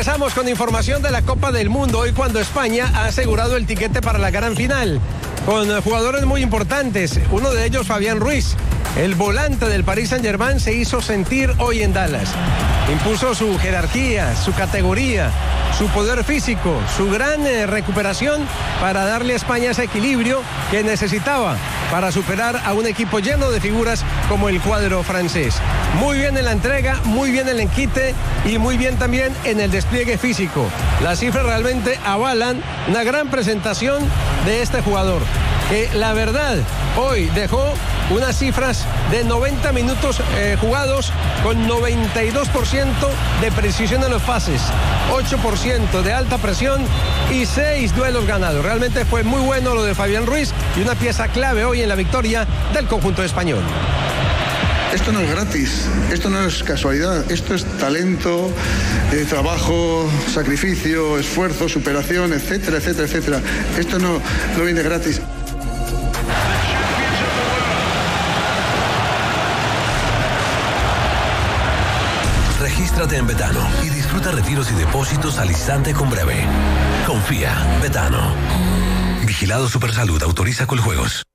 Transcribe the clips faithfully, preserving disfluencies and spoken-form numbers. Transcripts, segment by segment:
Empezamos con información de la Copa del Mundo, hoy cuando España ha asegurado el tiquete para la gran final, con jugadores muy importantes, uno de ellos Fabián Ruiz, el volante del Paris Saint-Germain, se hizo sentir hoy en Dallas. Impuso su jerarquía, su categoría, su poder físico, su gran eh, recuperación para darle a España ese equilibrio que necesitaba para superar a un equipo lleno de figuras como el cuadro francés. Muy bien en la entrega, muy bien en el enquite y muy bien también en el despliegue físico. Las cifras realmente avalan una gran presentación de este jugador, que la verdad hoy dejó unas cifras de noventa minutos eh, jugados con noventa y dos por ciento de precisión en los pases, ocho por ciento de alta presión y seis duelos ganados. Realmente fue muy bueno lo de Fabián Ruiz y una pieza clave hoy en la victoria del conjunto español. Esto no es gratis, esto no es casualidad, esto es talento, eh, trabajo, sacrificio, esfuerzo, superación, etcétera, etcétera, etcétera. Esto no, no viene gratis. Regístrate en Betano y disfruta retiros y depósitos al instante con Breve. Confía, Betano. Vigilado Supersalud, autoriza Coljuegos.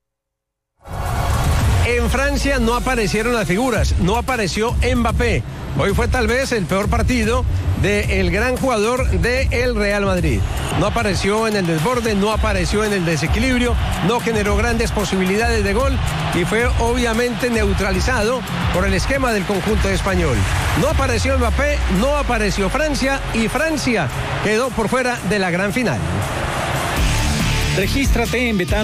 En Francia no aparecieron las figuras, no apareció Mbappé. Hoy fue tal vez el peor partido del gran jugador del Real Madrid. No apareció en el desborde, no apareció en el desequilibrio, no generó grandes posibilidades de gol y fue obviamente neutralizado por el esquema del conjunto español. No apareció Mbappé, no apareció Francia y Francia quedó por fuera de la gran final. Regístrate en Betano.